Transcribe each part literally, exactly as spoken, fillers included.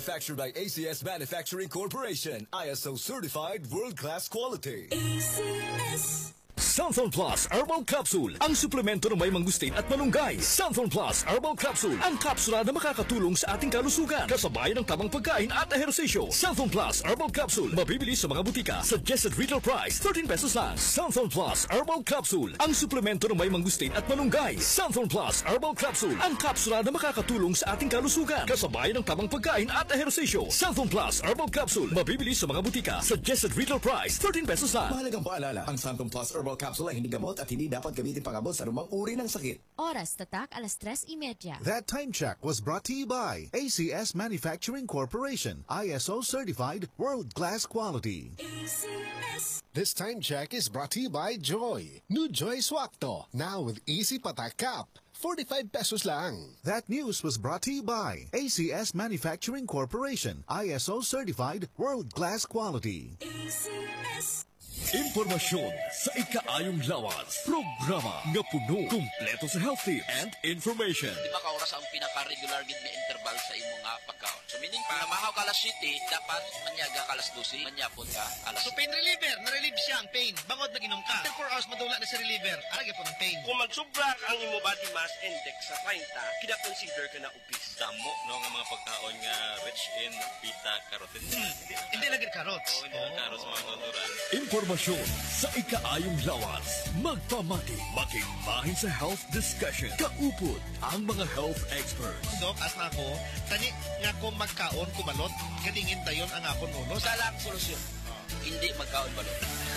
Manufactured by A C S Manufacturing Corporation, I S O certified world-class quality. A C S. Santhon Plus Herbal Capsule, ang suplemento ng may mangustin at malunggay. Santhon Plus Herbal Capsule, ang kapsula na makakatulong sa ating kalusugan, kasabay ng tamang pagkain at ehersisyo. Santhon Plus Herbal Capsule, mabibili sa mga butika. Suggested retail price, thirteen pesos lang. Santhon Plus Herbal Capsule, ang suplemento ng may mangustin at malunggay. Santhon Plus Herbal Capsule, ang kapsula na makakatulong sa ating kalusugan, kasabay ng tamang pagkain at ehersisyo. Santhon Plus Herbal Capsule, mabibili sa mga butika. Suggested retail price, thirteen pesos lang. Mahalagang paalala, ang Santhon Plus Herbal Capsule ay hindi gamot at hindi dapat gamitin pangabot sa anumang uri ng sakit. Oras tatak alas tres y media. That time check was brought to you by A C S Manufacturing Corporation, I S O certified world-class quality. A C S. This time check is brought to you by Joy. New Joy Swakto, now with Easy Patak Cap. forty-five pesos lang. That news was brought to you by A C S Manufacturing Corporation, I S O certified world-class quality. A C S. Impormasyon sa ikaayong lawas. Programa nga puno, kumpleto sa health tips and information. Di ba ka oras ang pinaka-regular gid na interval sa imong nga pagkaon? So meaning pa, mahaw ka alas siyete, dapat manyaga ka alas dose, manyapon ka alas So pain reliever, na-relieve siya ang pain. Bangod nag-inom ka. After four hours madula na sa reliever, aragay po ng pain. Kung magsubra ang imo body mass index sa thirty, kina-consider ka na obese. Damo, no, nga mga pagkaon nga rich in beta-carotene. Hmm. Hindi na gid carrots. Oo, hindi na carrots, mga natural. Informasyon sa ikaayong lawas. Magpamati, makigmahin sa health discussion. Kaupod ang mga health experts. Dok, as na ako, tani nga ko magkaon kumalot, kaningin tayon ang akon ulo. Sa lang solusyon. Hindi magkaon balot.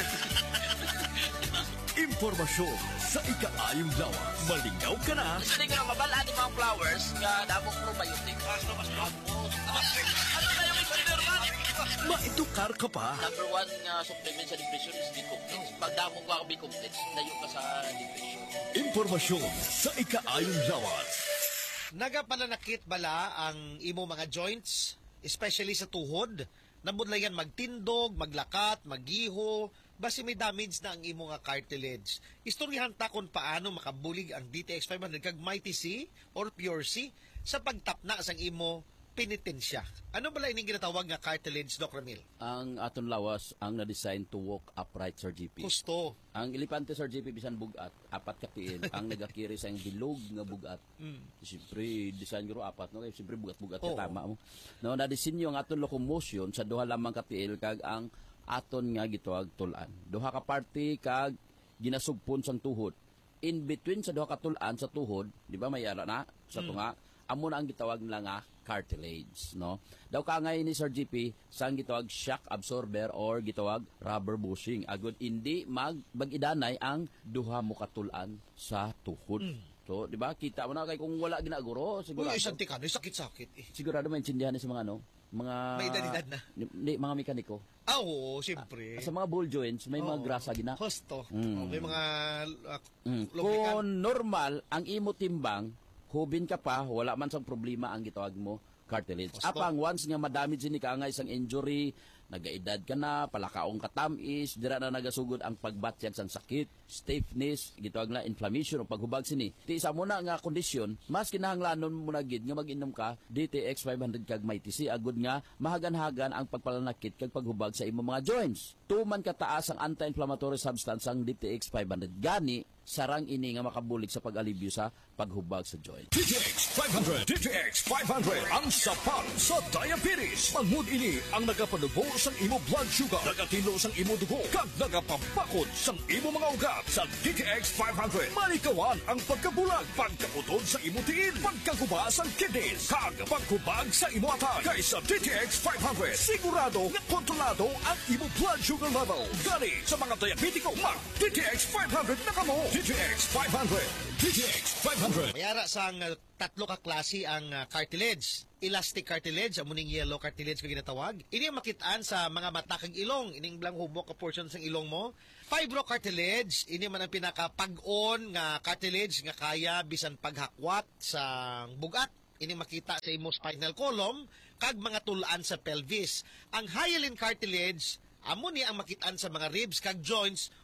Informasyon sa ikaayong lawas. Malingaw ka na. Gusto din ko na mabalaan yung mga flowers nga damong probiotic. Mas no, mas no. Ano na yung ikonderman? Maitukar ka pa. Number one nga supplement sa depression is B-complex. Pag damong ka B-complex, layo ka sa depression. Informasyon sa ikaayong lawas. Nagapananakit bala ang imo mga joints, especially sa tuhod. Nabudlayan magtindog, maglakat, magiho, basi may damage na ang imo nga cartilage. Istoryahan ta kung paano makabulig ang D T X five hundred kag Mighty C or Pure C sa pagtapna sang imo penitensya. Ano bala ining ginatawag nga cartilage, Doc Ramil? Ang aton lawas ang na-design to walk upright, Sir G P. Gusto. Ang elepante, Sir G P, bisan bugat, apat ka tiil, ang nagakiri sa yung bilog nga bugat. Mm. Siyempre, design ko apat, no? Siyempre, bugat-bugat ka, tama mo. No, na-design ang aton locomotion sa duha lamang ka tiil, kag ang aton nga gituag tulan. Duha ka party, kag ginasugpon sang tuhod. In between sa duha ka tulan sa tuhod, di ba, may ara na, sa mm. tunga, amo na ang gitawag nila nga cartilage, no? Daw ka ngay ni Sir G P, sang gitawag shock absorber or gitawag rubber bushing. Agud hindi mag bagidanay ang duha mo katulan sa tuhod. Mm. So, di ba? Kita mo na kay kung wala ginaguro, siguro. Uy, isang tikano, sakit-sakit eh. Sigurado maintindihan ni sa mga ano, mga may edad-edad na. Hindi, mga mekaniko. Ah, oo, siyempre. Sa mga ball joints, may oh, mga grasa gina. Hosto. Mm. Oh, may mga uh, mm. Kung normal, ang imo timbang, hubin ka pa, wala man sang problema ang gitawag mo cartilage. Osto. Apang once nga madamage ni ka nga isang injury, nagaedad ka na, palakaong katamis, dira na nagasugod ang pagbatyag sang sakit, stiffness, gitawag na inflammation o paghubag sini. Ti isa mo na nga kondisyon, mas kinahanglanon mo na gid nga mag-inom ka D T X five hundred kag Mighty C agud nga mahagan-hagan ang pagpalanakit kag paghubag sa imong mga joints. Tuman kataas ang anti-inflammatory substance ang D T X five hundred gani sarang ini nga makabulig sa pag-alibyo sa paghubag sa joint. D T X five hundred, D T X five hundred ang sapat sa diabetes. Mangud ini ang nagapanubo sang imo blood sugar, nagatilo sang imo dugo, kag nagapapakod sang imo mga ugat. Sa D T X five hundred, malikawan ang pagkabulag, pagkaputod sa imo tiil, pagkaguba sang kidneys, kag paghubag sa imo atay. Kaysa D T X five hundred, sigurado nga kontrolado ang imo blood sugar level. Gani sa mga diabetiko, mag D T X five hundred na kamo. D T X five hundred. D T X five hundred. Mayara sang uh, tatlo ka klase ang uh, cartilage. Elastic cartilage, amuning yellow cartilage kung ginatawag. Ini ang makitaan sa mga mata kag ilong. Ining blang humok ka portion sang ilong mo. Fibrocartilage, ini man ang pinaka-pag-on nga cartilage nga kaya bisan paghakwat sa bugat. Ini makita sa imo spinal column kag mga tulaan sa pelvis. Ang hyaline cartilage, amo ni ang makitaan sa mga ribs kag joints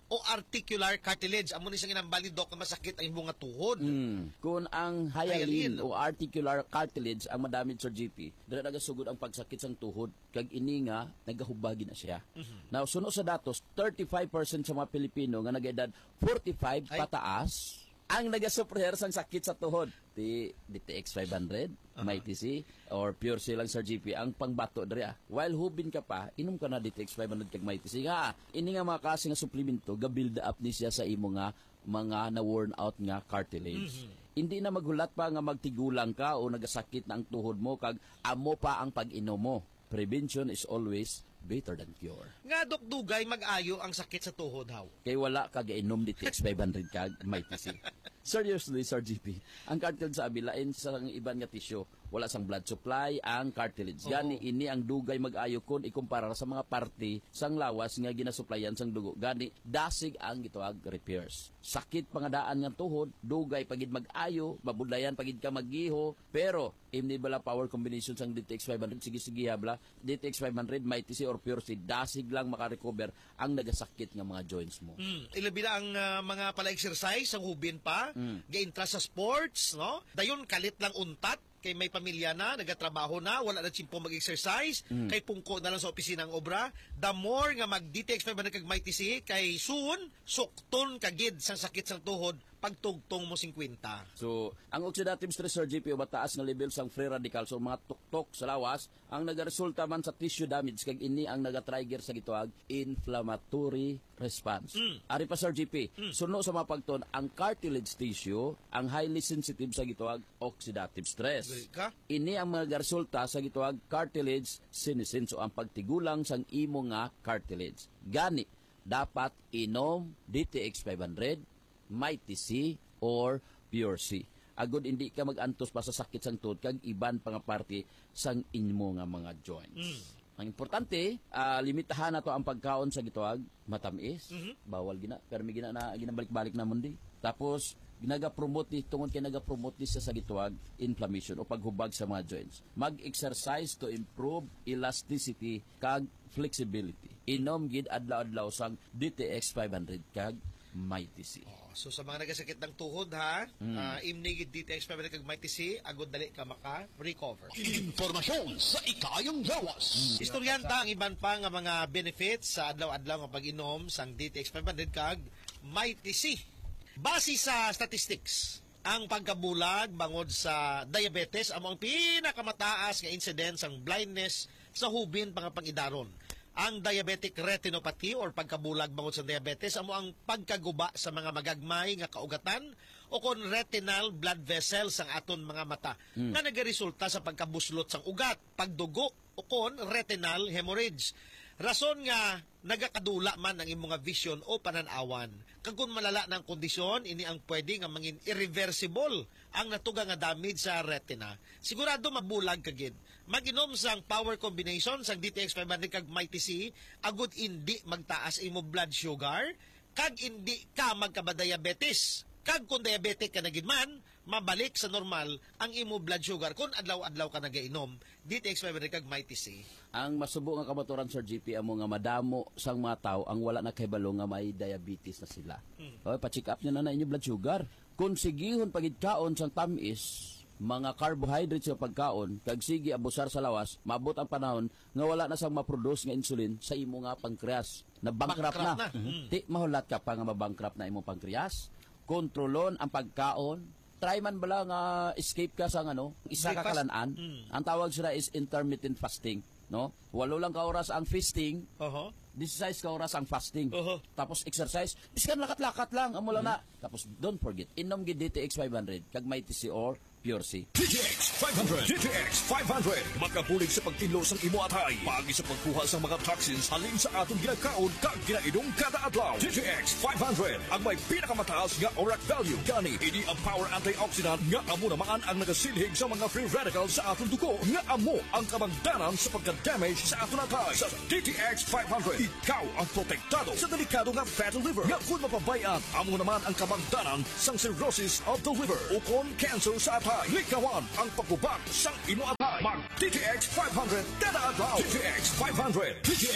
o articular cartilage? Amo ni sa ginambali dok nga masakit ang imong nga tuhod. Mm. Kung ang Hyalin. hyalin o articular cartilage ang madamage sa G P, dira nagasugod ang pagsakit sang tuhod kag ini nga nagahubagi na siya. Mhm. Now suno sa datos, thirty-five percent sa mga Pilipino nga nag-edad forty-five Ay. pataas ang nagasuprer sang sakit sa tuhod. Di D T X five hundred, uh-huh. Mighty C, or Pure C lang sa G P ang pangbato diri ah. While hubin ka pa, inom ka na D T X five hundred kag Mighty C nga. Ini nga mga klase nga suplemento ga-build up ni siya sa imo nga mga na worn out nga cartilage. Mm-hmm. Hindi na maghulat pa nga magtigulang ka o nagasakit na ang tuhod mo kag amo pa ang pag-inom mo. Prevention is always better than cure. Nga dok dugay mag-ayo ang sakit sa tuhod haw. Kay wala kag inom D T X five hundred kag Mighty C. Seriously, Sir G P, ang cartilage sa abilain sa iban nga tissue, wala sang blood supply ang cartilage. Gani Oo. ini ang dugay mag-ayo kon ikumpara sa mga parte sang lawas nga ginasuplayan sang dugo. Gani dasig ang gituag repairs. Sakit pangadaan nga tuhod, dugay pagid mag-ayo, mabudlayan pagid ka maggiho, pero imni bala power combination sang D T X five hundred, sige sige habla, D T X five hundred, Mighty C or Pure C, dasig lang makarecover ang nagasakit nga mga joints mo. Mm, ilabi na ang uh, mga pala-exercise, ang hubin pa, Mm. gaintra sa sports, no? Dayon kalit lang untat, kay may pamilya na, nagatrabaho na, wala na tsimpo mag-exercise, Mm. kay pungko na lang sa opisina ang obra. The more nga mag-D T X five hundred kag Mighty C, kay soon, sukton kagid sa sakit sa tuhod, pagtugtong mo fifty. So, ang oxidative stress, Sir G P, o mataas nga level sang free radicals o mga tuktok sa lawas, ang nagaresulta man sa tissue damage kag ini ang nagatrigger sa gituag inflammatory response. Mm. Ari pa, Sir G P, Mm. suno sa mapagton, ang cartilage tissue ang highly sensitive sa gituag oxidative stress. Dili ka? Ini ang magaresulta sa gituag cartilage senescence o ang pagtigulang sang imo nga cartilage. Gani, dapat inom D T X five hundred, Mighty C or Pure C. Agod hindi ka magantos pa sa sakit sang tuhod kag iban pa nga parte sang inmo nga mga joints. Mm. Ang importante, uh, limitahan na to ang pagkaon sa gituag matamis, Mhm. bawal gina, pero may gina na ginabalik-balik namon di. Tapos naga-promote ni tungod kay naga-promote ni siya sa gituag inflammation o paghubag sa mga joints. Mag-exercise to improve elasticity kag flexibility. Inom gid adlaw-adlaw sang D T X five hundred kag Mighty C. So sa mga nagasakit ng tuhod ha, Mm. uh, imnigid D T X five hundred kag Mighty C, agod dali ka maka-recover. Impormasyon sa ikayang lawas. Istoryanta ang iban pa nga mga benefits sa adlaw-adlaw nga pag-inom sang D T X five hundred kag Mighty C. Base sa statistics, ang pagkabulag bangod sa diabetes amo ang pinakamataas nga incidence ang blindness sa hubin pang pangidaron. Ang diabetic retinopathy or pagkabulag bangod sa diabetes amo ang pagkaguba sa mga magagmay nga kaugatan o kon retinal blood vessels ang aton mga mata Mm. nga nagaresulta sa pagkabuslot sang ugat, pagdugo o kon retinal hemorrhage. Rason nga nagakadula man ang imong nga vision o pananawan. Kag kun malala ng kondisyon, ini ang pwede nga mangin irreversible ang natuga nga damage sa retina. Sigurado mabulag kagid. Mag-inom sang power combination sang D T X five hundred kag Mighty C, agud indi magtaas imo blood sugar, kag indi ka magkabadiabetes. Kag kung diabetic ka na gid man, mabalik sa normal ang imo blood sugar kung adlaw-adlaw ka nagainom D T X five hundred kag Mighty C. Ang masubo nga kamaturan, Sir G P, amo nga madamo sang mga tao ang wala na kahibalo nga may diabetes na sila. Hmm. Okay, pa-check up nyo na na inyo blood sugar. Kung sigihon pagid kaon sang tamis, mga carbohydrates sa pagkaon, kag sige abusar sa lawas, maabot ang panahon nga wala na sang ma-produce nga insulin sa imo nga pancreas. Na bankrupt na. Bankrupt na. Mhm. Di mahulat ka pa nga mabankrupt na imong pancreas. Kontrolon ang pagkaon. Try man bala nga escape ka sa ano, isa ka Breakfast. kalanaan. Mm. Ang tawag sila is intermittent fasting, no? Walo lang ka oras ang feasting, Oho. sixteen ka oras ang fasting. Oho. Tapos exercise, iskan lakat-lakat lang, amo lang na. Tapos don't forget, inom gid D T X five hundred kag Mighty C or Pure C. D T X five hundred. D T X five hundred. Makabulig sa pagtinlo sang imo atay. Pagi sa pagkuha sa mga toxins halin sa atong ginakaon kag ginainom kada adlaw. D T X five hundred ang may pinakamataas nga ORAC value. Gani, ini ang power antioxidant nga amo naman ang nagasilhig sa mga free radicals sa atong dugo nga amo ang kabangdanan sa pagka-damage sa atong atay. Sa D T X five hundred, ikaw ang protektado sa delikado nga fatty liver. Nga kung mapabayaan, amo naman ang kabangdanan sang cirrhosis of the liver o kon cancer sa atay. Likawan ang pagubag sang imo atay. Mag D T X five hundred kada adlaw. D T X five hundred. D T X five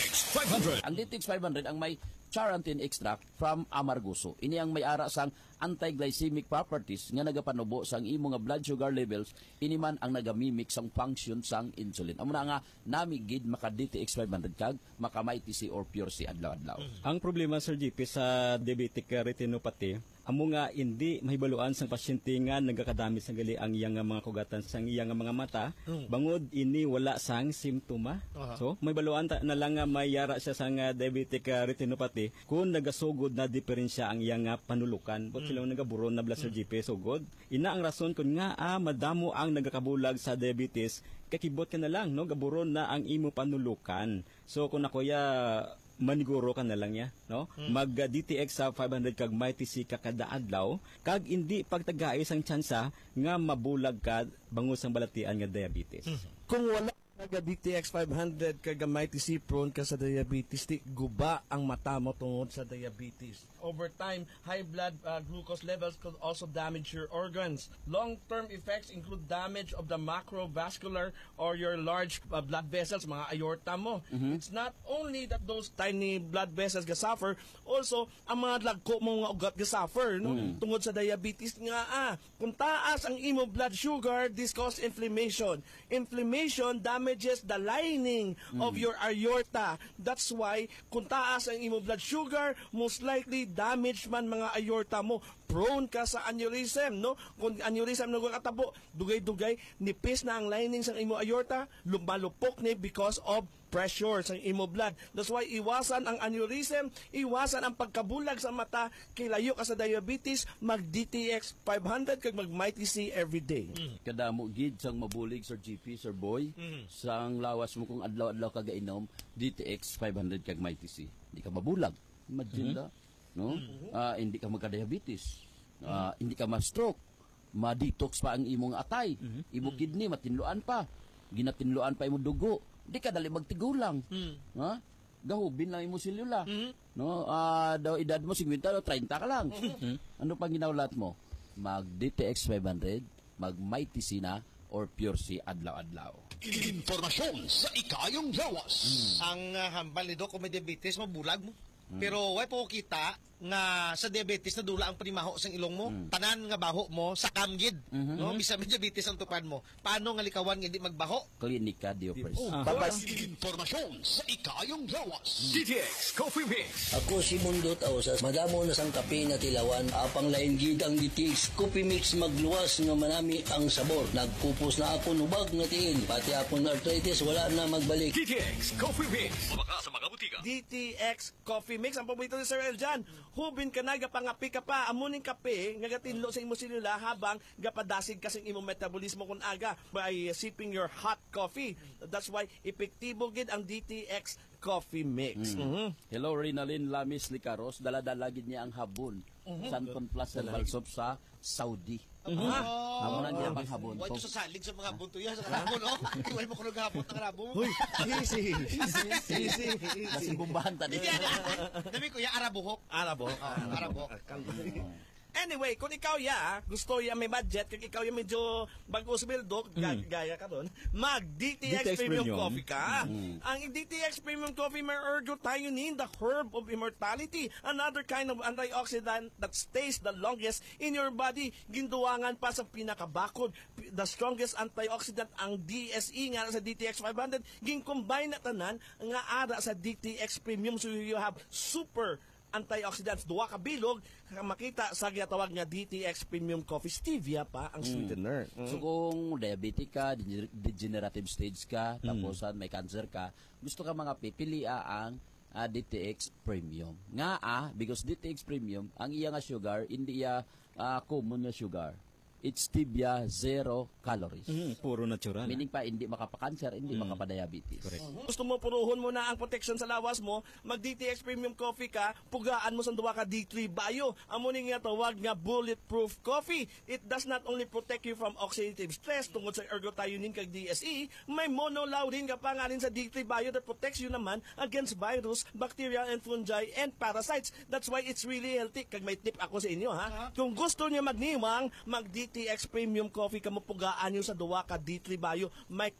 five hundred. Ang D T X five hundred ang may charantin extract from amargoso. Ini ang may ara sang anti-glycemic properties nga nagapanubo sang imo nga blood sugar levels, ini man ang nagamimik sang function sang insulin. Amo na nga nami gid maka D T X five hundred kag maka may T C or pure C adlaw-adlaw. Ang problema Sir G P sa diabetic retinopathy, amo nga hindi mahibaluan sang pasyente nga nagakadami sang gali ang iyang mga kugatan sang iyang mga mata, mm. bangod ini wala sang simptoma. Uh-huh. So mahibaluan ta na lang nga may yara siya sang uh, diabetic uh, retinopathy kung nagasugod na diferensya ang iyang uh, panulukan. But mm. sila nagaburon na bla Sir G P sugod. Ina ang rason kun nga ah, madamo ang nagakabulag sa diabetes, kakibot ka na lang no gaburon na ang imo panulukan. So kung nakuya maniguro ka na lang ya, no? Hmm. Mag uh, D T X sa five hundred kag may T C ka kada adlaw, kag hindi pagtagais ang tsansa nga mabulag ka bangus ang balatian nga diabetes. Hmm. Kung wala naga D T X five hundred kag may T C prone ka sa diabetes, di guba ang mata mo tungod sa diabetes. Over time, high blood uh, glucose levels could also damage your organs. Long-term effects include damage of the macrovascular or your large uh, blood vessels, mga aorta mo. Mm-hmm. It's not only that those tiny blood vessels ga suffer, also ang mga lagko mo nga ugat ga suffer, no? Mm. Tungod sa diabetes nga ah. Kung taas ang imo blood sugar, this causes inflammation. Inflammation damages the lining mm. of your aorta. That's why kung taas ang imo blood sugar, most likely damage man mga aorta mo, prone ka sa aneurysm, no? Kung aneurysm na katabo, dugay-dugay, nipis na ang lining sa imo aorta, lumalupok ni because of pressure sa imo blood. That's why iwasan ang aneurysm, iwasan ang pagkabulag sa mata, kilayo ka sa diabetes, mag D T X five hundred kag mag may T C every day. Mm. Kadamo gid sang mabulig Sir G P, Sir Boy, mm. sang lawas mo kung adlaw-adlaw ka gainom D T X five hundred kag may T C. Di ka mabulag. Imagine mm-hmm. no? Uh, hindi ka magka-diabetes. Uh, mm-hmm. Hindi ka ma-stroke. Ma-detox pa ang imong atay. Mm-hmm. Imo kidney matinluan pa. Ginatinluan pa imo dugo. Di ka dali magtigulang. Mm-hmm. Ha? Gahubin lang imo selula. Mm-hmm. No? Uh, daw edad mo fifty o thirty ka lang. Mm-hmm. Ano pang ginaulat mo? Mag D T X five hundred, mag may T C na or pure C adlaw-adlaw. Informasyon sa ikayong lawas. Mm. Ang uh, hambal ni Doc, kung may diabetes, mabulag mo. Mm. Pero way po kita nga sa diabetes na dula ang panimaho sa ilong mo, mm. tanan nga baho mo sa kamgid, mm-hmm. no? Bisa may diabetes ang tupan mo. Paano nga likawan nga hindi magbaho? Klinika Diopers. Oh, uh, informasyon sa ikayong lawas. D T X Coffee Mix. Ako si Mundo Tausas, madamo na sang kape na tilawan, apang lain gid ang D T X Coffee Mix magluwas nga manami ang sabor. Nagpupos na ako nubag nga tiil, pati akong arthritis wala na magbalik. D T X Coffee Mix. Mabaka sa mga butika. D T X Coffee Mix ang paborito ni Sir Eljan. Hubin ka na gapangapi ka pa amuning kape nga gatinlo sa imo selula habang gapadasig ka sa imo metabolismo kun aga by sipping your hot coffee. That's why epektibo gid ang D T X Coffee Mix. Mm. Mm-hmm. Hello Rinalyn Lamis Licaros, dala-dala gid niya ang habon. Mm-hmm. Santon Plus Herbal Soap sa Saudi. Mm-hmm. Ah, amo na niya pang habon. Why to sa salig sa mga habon to ya sa habon, no? Iway mo kuno gahapon ang habon. Hoy, easy. Easy. Kasi bumbahan ta dito. Dami ko ya arabuhok. Arabuhok. Arabuhok. Anyway, kung ikaw ya, gusto ya may budget, kung ikaw ya medyo bago sa bildo, mm. gaya ka doon, mag D T X, D T X Premium, Premium Coffee ka. Mm. Ang D T X Premium Coffee may ergothioneine, the herb of immortality, another kind of antioxidant that stays the longest in your body. Ginduwangan pa sa pinakabakod, the strongest antioxidant ang D S E nga sa D T X five hundred, gin-combine na tanan nga ara sa D T X Premium, so you have super antioxidants, duwa ka bilog, makita sa ginatawag nga D T X Premium Coffee, stevia pa ang sweetener. Mm. Mm. So kung diabetic ka, degenerative stage ka, mm. tapos may cancer ka, gusto ka mga pipilian ang uh, D T X Premium. Nga ah, because D T X Premium, ang iya nga sugar, hindi iya uh, common na sugar. It's stevia, zero calories. Mm, puro natural. Meaning pa, hindi makapakanser, hindi mm. makapadiabetes. Correct. Uh-huh. Gusto mo, puruhon mo na ang protection sa lawas mo, mag-D T X Premium Coffee ka, pugaan mo sa duwa ka D three Bio. Amo ni nga tawag nga bulletproof coffee. It does not only protect you from oxidative stress tungod sa ergothioneine kag D S E, may monolaurin ka pa nga rin sa D three Bio that protects you naman against virus, bacteria, and fungi, and parasites. That's why it's really healthy. Kag may tip ako sa inyo, ha? Uh-huh. Kung gusto niyo magniwang, mag-D T X Premium Coffee ka, mapugaan nyo sa duwa ka D three Bio. May